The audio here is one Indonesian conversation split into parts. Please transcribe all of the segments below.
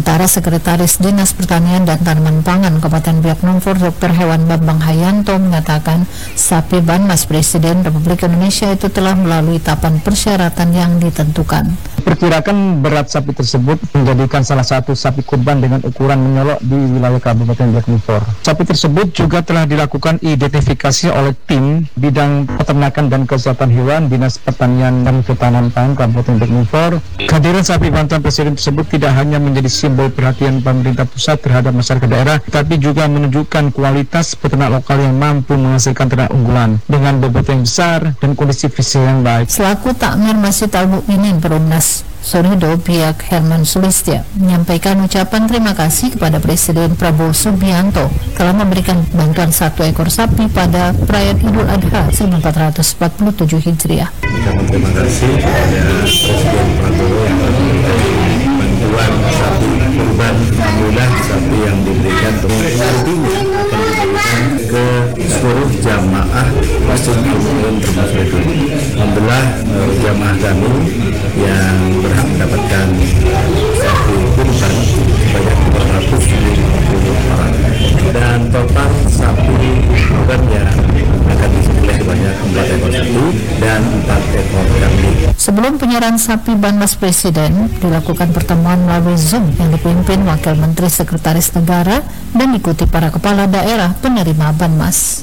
Sementara Sekretaris Dinas Pertanian dan Tanaman Pangan Kabupaten Biak Numfor Dr. Hewan Bambang Hayanto mengatakan sapi Banmas Presiden Republik Indonesia itu telah melalui tahapan persyaratan yang ditentukan. Perkirakan berat sapi tersebut menjadikan salah satu sapi kurban dengan ukuran menyolok di wilayah Kabupaten Biak Numfor. Sapi tersebut juga telah dilakukan identifikasi oleh tim bidang peternakan dan kesehatan hewan Dinas Pertanian dan Ketahanan Pangan Kabupaten Biak Numfor. Kehadiran sapi bantuan Presiden tersebut tidak hanya menjadi simbol perhatian pemerintah pusat terhadap masyarakat daerah, tapi juga menunjukkan kualitas peternak lokal yang mampu menghasilkan ternak unggulan dengan bobot yang besar dan kondisi fisik yang baik. Selaku Takmir Masjid Al-Mukminin Perumnas Sorido, pihak Herman Sulistya menyampaikan ucapan terima kasih kepada Presiden Prabowo Subianto telah memberikan bantuan 1 ekor sapi pada perayaan Idul Adha 1447 Hijriah. Ucapan terima kasih kepada Presiden Prabowo yang telah memberikan bantuan sapi kurban, alhamdulillah sapi yang diberikan nantinya akan diberikan ke seluruh jamaah Masjid Al-Mukminin termasuk itu. Alhamdulillah jamaah kami yang berhak mendapatkan sapi kurban sebanyak 250 orang dan total sapi kurban yang akan disembelih sebanyak 4 ekor sapi dan 4 ekor kambing. Sebelum penyerahan sapi Banmas Presiden, dilakukan pertemuan melalui Zoom yang dipimpin Wakil Menteri Sekretaris Negara dan diikuti para kepala daerah penerima Banmas.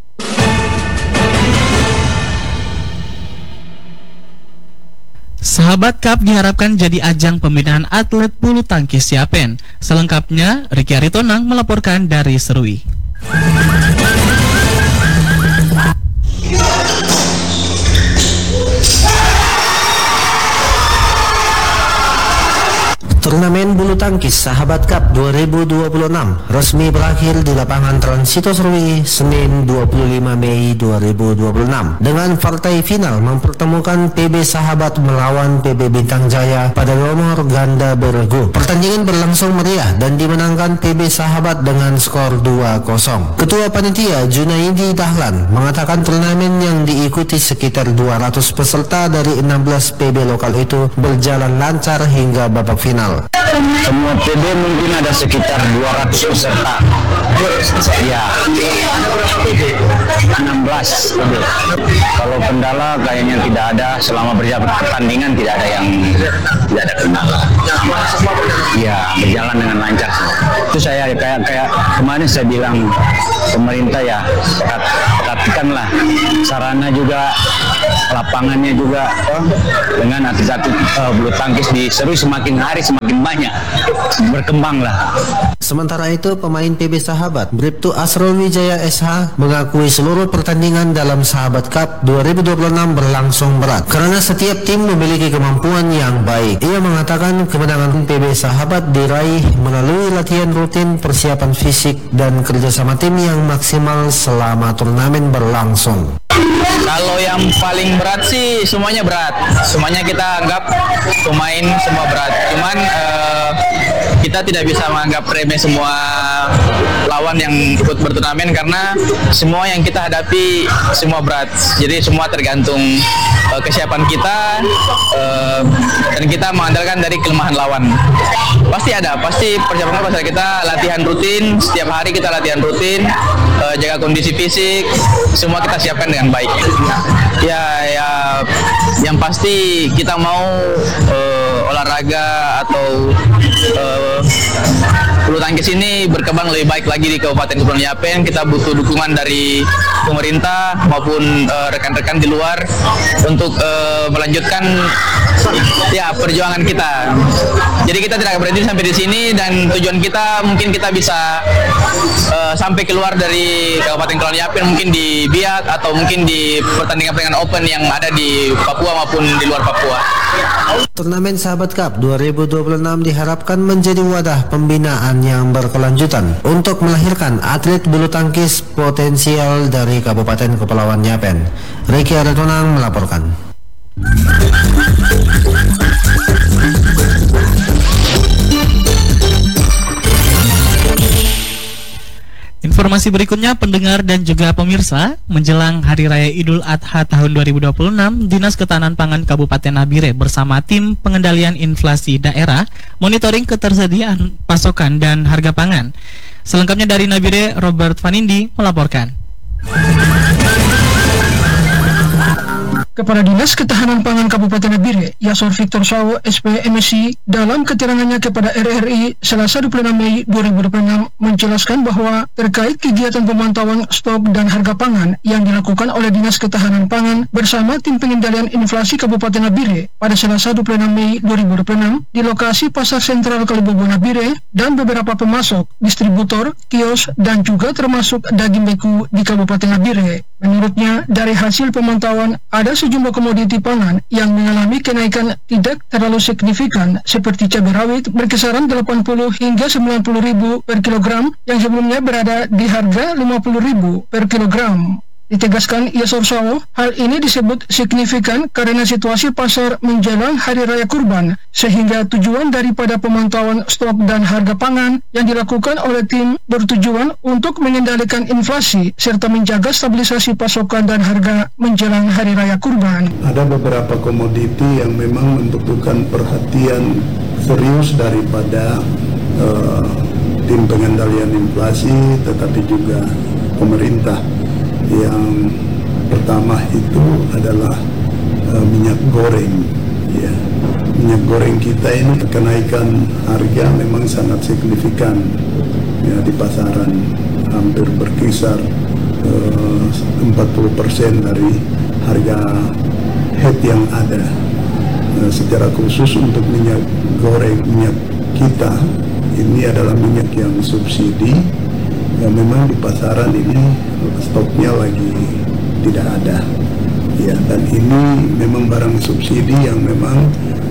Sahabat Cup diharapkan jadi ajang pembinaan atlet bulu tangkis Yapen. Selengkapnya, Ricky Aritonang melaporkan dari Serui. Turnamen bulu tangkis Sahabat Cup 2026 resmi berakhir di lapangan Transito Serui Senin 25 Mei 2026 dengan partai final mempertemukan PB Sahabat melawan PB Bintang Jaya pada nomor ganda beregu. Pertandingan berlangsung meriah dan dimenangkan PB Sahabat dengan skor 2-0. Ketua Panitia Junaidi Dahlan mengatakan turnamen yang diikuti sekitar 200 peserta dari 16 PB lokal itu berjalan lancar hingga babak final. Semua PB mungkin ada sekitar 200 peserta. Ya, 16 PB. Kalau kendala kayaknya tidak ada, selama berjalan pertandingan tidak ada kendala. Ya, berjalan dengan lancar. Itu saya kayak kemarin saya bilang pemerintah ya perhatikanlah sarana juga, lapangannya juga dengan atlet-atlet bulu tangkis di Serui semakin hari semakin banyak berkembang lah. Sementara itu pemain PB Sahabat Bribtu Asrul Wijaya SH mengakui seluruh pertandingan dalam Sahabat Cup 2026 berlangsung berat karena setiap tim memiliki kemampuan yang baik. Ia mengatakan kemenangan PB Sahabat diraih melalui latihan rutin, persiapan fisik dan kerjasama tim yang maksimal selama turnamen berlangsung. Kalau yang paling berat sih semuanya berat. Semuanya kita anggap pemain semua berat. Cuman kita tidak bisa menganggap remeh semua lawan yang ikut berturnamen karena semua yang kita hadapi semua berat. Jadi semua tergantung kesiapan kita dan kita mengandalkan dari kelemahan lawan. Pasti persiapan kita latihan rutin, setiap hari kita latihan rutin, jaga kondisi fisik, semua kita siapkan dengan baik. Ya yang pasti kita mau olahraga atau bulu tangkis ini berkembang lebih baik lagi di Kabupaten Kepulauan Yapen. Kita butuh dukungan dari pemerintah maupun rekan-rekan di luar untuk melanjutkan ya perjuangan kita. Jadi kita tidak berhenti sampai di sini dan tujuan kita mungkin kita bisa sampai keluar dari Kabupaten Kepulauan Yapen, mungkin di Biak atau mungkin di pertandingan open yang ada di Papua maupun di luar Papua. Turnamen Sahabat Cup 2026 diharapkan menjadi wadah pembinaan yang berkelanjutan untuk melahirkan atlet bulu tangkis potensial dari Kabupaten Kepulauan Yapen. Ricky Aritonang melaporkan. Informasi berikutnya, pendengar dan juga pemirsa, menjelang Hari Raya Idul Adha tahun 2026, Dinas Ketahanan Pangan Kabupaten Nabire bersama tim pengendalian inflasi daerah monitoring ketersediaan pasokan dan harga pangan. Selengkapnya dari Nabire, Robert Vanindi melaporkan. Kepala Dinas Ketahanan Pangan Kabupaten Nabire, Yasor Victor Sawo, SP MSI, dalam keterangannya kepada RRI Selasa 26 Mei 2026 menjelaskan bahwa terkait kegiatan pemantauan stok dan harga pangan yang dilakukan oleh Dinas Ketahanan Pangan bersama tim pengendalian inflasi Kabupaten Nabire pada Selasa 26 Mei 2026 di lokasi Pasar Sentral Kalibobo Nabire dan beberapa pemasok, distributor, kios, dan juga termasuk daging beku di Kabupaten Nabire. Menurutnya, dari hasil pemantauan ada sejumlah komoditi pangan yang mengalami kenaikan tidak terlalu signifikan seperti cabai rawit berkisaran 80 hingga 90 ribu per kilogram yang sebelumnya berada di harga 50 ribu per kilogram. Ditegaskan Yasor Sawo, hal ini disebut signifikan karena situasi pasar menjelang Hari Raya Kurban, sehingga tujuan daripada pemantauan stok dan harga pangan yang dilakukan oleh tim bertujuan untuk mengendalikan inflasi serta menjaga stabilisasi pasokan dan harga menjelang Hari Raya Kurban. Ada beberapa komoditi yang memang membutuhkan perhatian serius daripada tim pengendalian inflasi, tetapi juga pemerintah. Yang pertama itu adalah minyak goreng. Ya. Minyak goreng kita ini kenaikan harga memang sangat signifikan ya, di pasaran, hampir berkisar 40% dari harga head yang ada. Secara khusus untuk minyak goreng, minyak kita ini adalah minyak yang subsidi. Ya, memang di pasaran ini stoknya lagi tidak ada ya, dan ini memang barang subsidi yang memang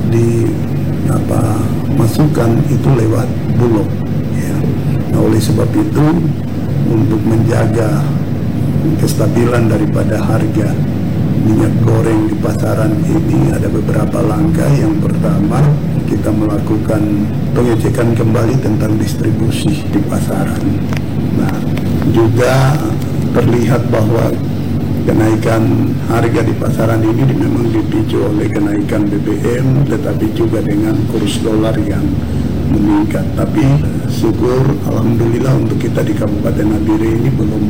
masukkan itu lewat Bulog ya. Nah, oleh sebab itu untuk menjaga kestabilan daripada harga minyak goreng di pasaran ini ada beberapa langkah. Yang pertama, kita melakukan pengecekan kembali tentang distribusi di pasaran. Nah, juga terlihat bahwa kenaikan harga di pasaran ini memang dipicu oleh kenaikan BBM, tetapi juga dengan kurs dolar yang meningkat. Tapi syukur, alhamdulillah untuk kita di Kabupaten Nabire ini belum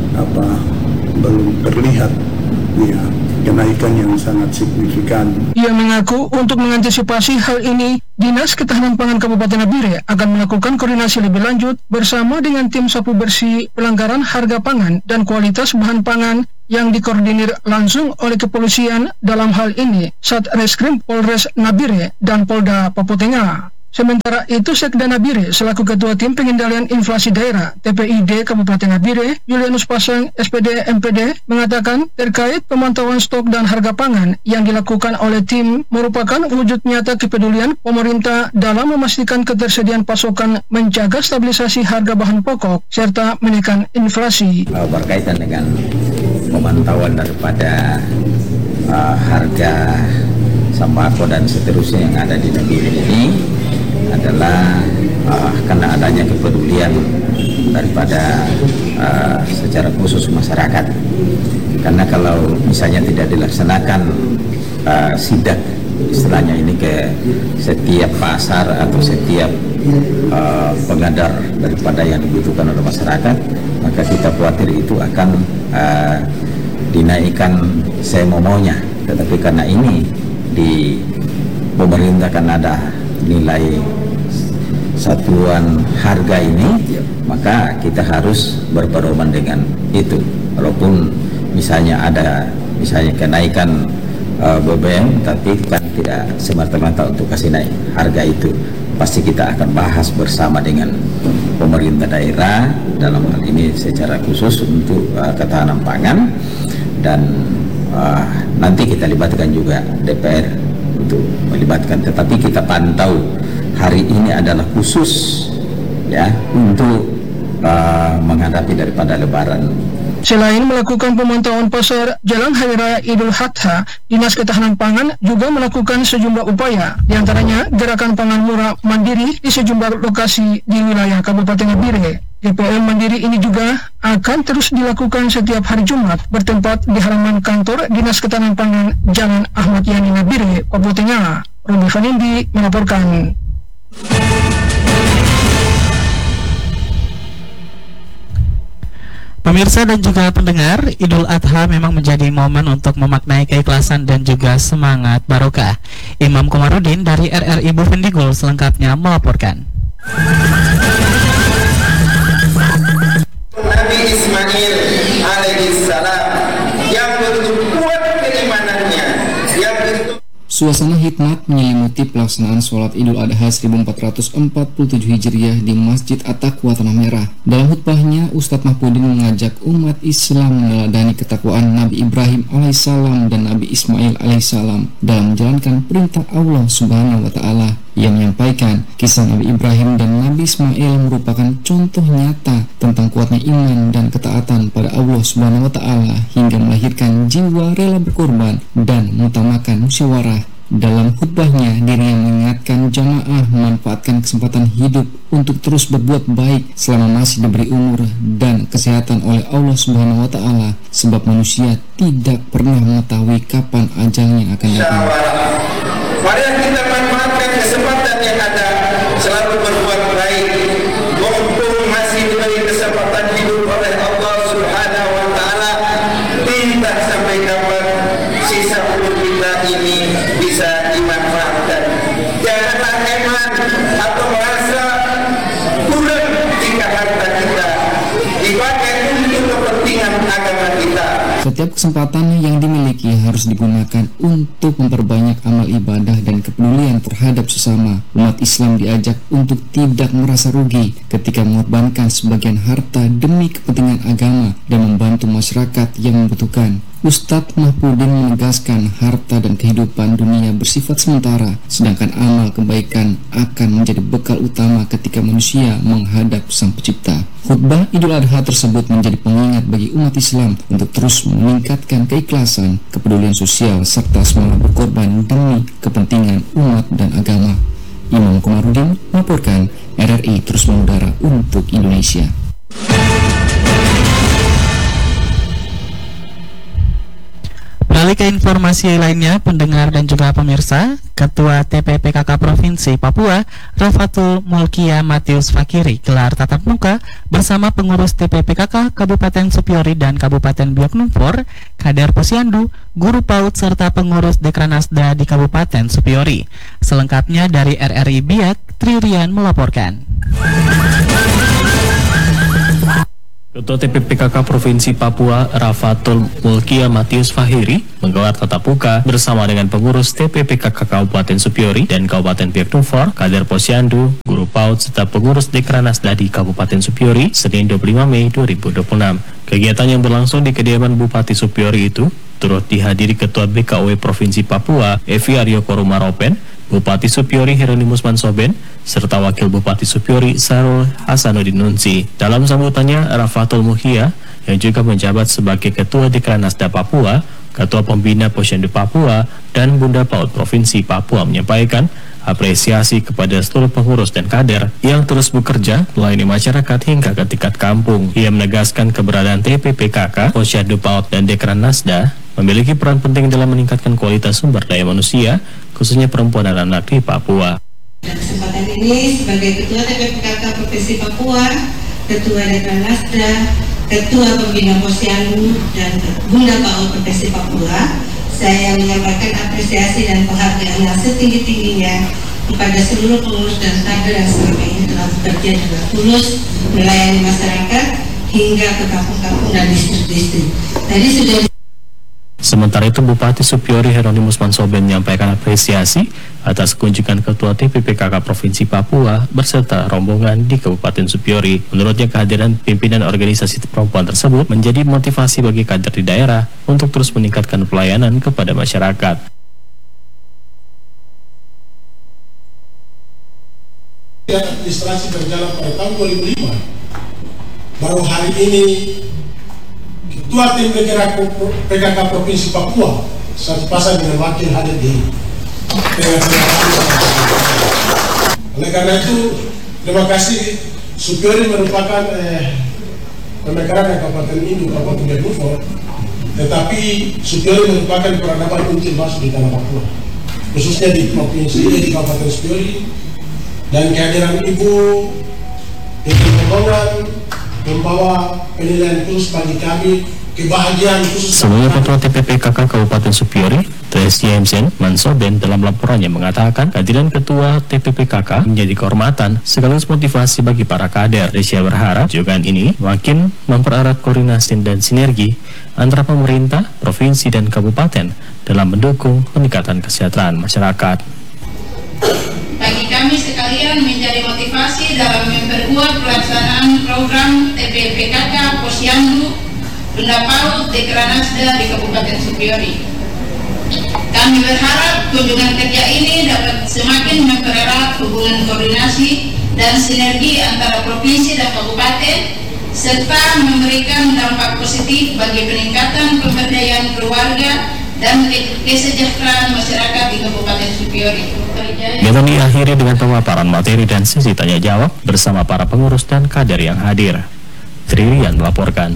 terlihat ya kenaikan yang sangat signifikan. Ia mengaku untuk mengantisipasi hal ini, Dinas Ketahanan Pangan Kabupaten Nabire akan melakukan koordinasi lebih lanjut bersama dengan tim sapu bersih pelanggaran harga pangan dan kualitas bahan pangan yang dikoordinir langsung oleh kepolisian, dalam hal ini Satreskrim Polres Nabire dan Polda Papua Tengah. Sementara itu, Sekda Nabire selaku Ketua Tim Pengendalian Inflasi Daerah TPID Kabupaten Nabire, Julianus Pasang SPD MPD, mengatakan terkait pemantauan stok dan harga pangan yang dilakukan oleh tim merupakan wujud nyata kepedulian pemerintah dalam memastikan ketersediaan pasokan, menjaga stabilisasi harga bahan pokok, serta menekan inflasi. Berkaitan dengan pemantauan daripada harga sembako dan seterusnya yang ada di Nabire ini adalah karena adanya kepedulian daripada secara khusus masyarakat. Karena kalau misalnya tidak dilaksanakan sidak istilahnya ini ke setiap pasar atau setiap pengadar daripada yang dibutuhkan oleh masyarakat, maka kita khawatir itu akan dinaikkan semomaunya. Tetapi karena ini di pemerintah kan ada nilai satuan harga ini, maka kita harus berpedoman dengan itu. Walaupun misalnya ada kenaikan BBM, tapi kan tidak semata-mata untuk kasih naik harga itu. Pasti kita akan bahas bersama dengan pemerintah daerah, dalam hal ini secara khusus untuk ketahanan pangan, dan nanti kita libatkan juga DPR untuk melibatkan. Tetapi kita pantau hari ini adalah khusus ya untuk menghadapi daripada Lebaran. Selain melakukan pemantauan pasar jelang Hari Raya Idul Adha, Dinas Ketahanan Pangan juga melakukan sejumlah upaya, diantaranya gerakan pangan murah mandiri di sejumlah lokasi di wilayah Kabupaten Nabire. GPM Mandiri ini juga akan terus dilakukan setiap hari Jumat bertempat di halaman kantor Dinas Ketahanan Pangan Jalan Ahmad Yani Nabire, Papua Tengah. Rumi Fanindi melaporkan. Pemirsa dan juga pendengar, Idul Adha memang menjadi momen untuk memaknai keikhlasan dan juga semangat barokah. Imam Komarudin dari RRI Bovendigul selengkapnya melaporkan. Nabi Ismail alaihissalam yang begitu kuat keimanannya, yang begitu. Suasana hikmat menyelimuti pelaksanaan sholat Idul Adha 1447 Hijriah di Masjid At-Taqwa Tanah Merah. Dalam khutbahnya, Ustadz Mahpudin mengajak umat Islam meneladani ketakwaan Nabi Ibrahim alaihissalam dan Nabi Ismail alaihissalam dalam menjalankan perintah Allah Subhanahu wa Ta'ala. Ia menyampaikan kisah Nabi Ibrahim dan Nabi Ismail merupakan contoh nyata tentang kuatnya iman dan ketaatan pada Allah Subhanahu wa Ta'ala hingga melahirkan jiwa rela berkorban dan mengutamakan musyawarah. Dalam khutbahnya, dirinya mengingatkan jamaah memanfaatkan kesempatan hidup untuk terus berbuat baik selama masih diberi umur dan kesehatan oleh Allah Subhanahu wa Ta'ala, sebab manusia tidak pernah mengetahui kapan ajalnya akan datang. Mari kita manfaatkan kesempatan yang ada, selalu berbuat baik, mumpung masih diberi kesempatan hidup oleh Allah Subhanahu wa Ta'ala. Tidak sampai kapan sisa umur kita ini bisa dimanfaatkan. Janganlah hemat atau merasa kurang jika harta kita dipakai untuk kepentingan agama kita. Setiap kesempatan yang dimiliki harus digunakan untuk memperbanyak amal ibadah dan kepedulian terhadap sesama. Umat Islam diajak untuk tidak merasa rugi ketika mengorbankan sebagian harta demi kepentingan agama dan membantu masyarakat yang membutuhkan. Ustadz Mahpudin menegaskan harta dan kehidupan dunia bersifat sementara, sedangkan amal kebaikan akan menjadi bekal utama ketika manusia menghadap Sang Pencipta. Khutbah Idul Adha tersebut menjadi pengingat bagi umat Islam untuk terus meningkatkan keikhlasan, kepedulian sosial, serta semangat berkorban demi kepentingan umat dan agama. Imam Komarudin melaporkan, RRI terus mengudara untuk Indonesia. Beralih ke informasi lainnya, pendengar dan juga pemirsa, Ketua TPPKK Provinsi Papua, Rafatul Mulkia Matius Fakiri, gelar tatap muka bersama pengurus TPPKK Kabupaten Supiori dan Kabupaten Biak Numfor, Kader Posyandu, guru PAUD serta pengurus Dekranasda di Kabupaten Supiori. Selengkapnya dari RRI Biak, Tririan melaporkan. Ketua TPPKK Provinsi Papua, Rafatul Mulkia Matius Fakiri, menggelar tatap muka bersama dengan pengurus TPPKK Kabupaten Supiori dan Kabupaten Biak Numfor, Kader Posyandu, guru PAUD serta pengurus Dekranasda di Kabupaten Supiori, Senin 25 Mei 2026. Kegiatan yang berlangsung di kediaman Bupati Supiori itu turut dihadiri Ketua BKOW Provinsi Papua, Evi Aryo Korumaropen, Bupati Supiori Hieronymus Mansoben, serta Wakil Bupati Supiori Sarul Hasanuddin Nunsi. Dalam sambutannya, Rafatul Mulkia yang juga menjabat sebagai Ketua Dekranasda Papua, Ketua Pembina Posyandu Papua, dan Bunda PAUD Provinsi Papua menyampaikan apresiasi kepada seluruh pengurus dan kader yang terus bekerja melayani masyarakat hingga ke tingkat kampung. Ia menegaskan keberadaan TPPKK, Posyandu PAUD, dan Dekranasda memiliki peran penting dalam meningkatkan kualitas sumber daya manusia, khususnya perempuan dan anak di Papua. Dan kesempatan ini sebagai Ketua TPPKK Provinsi Papua, Ketua Dekranasda, Ketua Pembina Posyandu, dan Bunda PAUD Provinsi Papua, saya menyampaikan apresiasi dan penghargaan yang setinggi-tingginya kepada seluruh pengurus dan kader yang selama ini telah bekerja dengan tulus melayani masyarakat hingga ke kampung-kampung dan distrik-distrik. Tadi sudah. Sementara itu, Bupati Supiori Hieronymus Mansoben menyampaikan apresiasi atas kunjungan Ketua TPPKK Provinsi Papua berserta rombongan di Kabupaten Supiori. Menurutnya, kehadiran pimpinan organisasi perempuan tersebut menjadi motivasi bagi kader di daerah untuk terus meningkatkan pelayanan kepada masyarakat. Administrasi berjalan pada tahun 2005, baru hari ini Ketua Tim PKK Provinsi Papua satu pasang dengan wakil hadir di oleh karena itu terima kasih Suppiori merupakan pemekaran Kabupaten Induk, Kabupaten Biak Numfor, tetapi Suppiori merupakan peradaban kunci masuk di tanah Papua, khususnya di provinsi di Kabupaten Suppiori, dan kehadiran Ibu Ibu Pegongan membawa penilaian khusus bagi kami, kebahagiaan khusus. Sebelumnya Ketua TPPKK Kabupaten Suppiori, Tracy Hemsen Mansoben dalam laporannya mengatakan kehadiran Ketua TPPKK menjadi kehormatan sekaligus motivasi bagi para kader. Desya berharap juga ini makin mempererat koordinasi dan sinergi antara pemerintah, provinsi dan kabupaten dalam mendukung peningkatan kesejahteraan masyarakat. Bagi kami sekalian menjadi motivasi dalam memperkuat pelaksanaan program TPPKK Posyandu Bunda PAUD Dekranasda di Kabupaten Suppiori. Kami berharap kunjungan kerja ini dapat semakin mempererat hubungan koordinasi dan sinergi antara provinsi dan kabupaten, serta memberikan dampak positif bagi peningkatan pemberdayaan keluarga dan kesejahteraan masyarakat di Kabupaten Suppiori. Kegiatan diakhiri dengan pemaparan materi dan sesi tanya jawab bersama para pengurus dan kader yang hadir. Trilian melaporkan.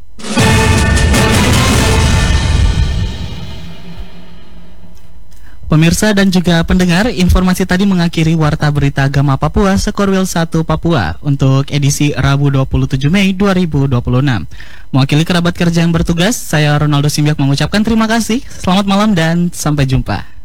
Pemirsa dan juga pendengar, informasi tadi mengakhiri Warta Berita Agama Papua Sekorwil 1 Papua untuk edisi Rabu 27 Mei 2026. Mewakili kerabat kerja yang bertugas, saya Ronaldo Simbiak mengucapkan terima kasih, selamat malam dan sampai jumpa.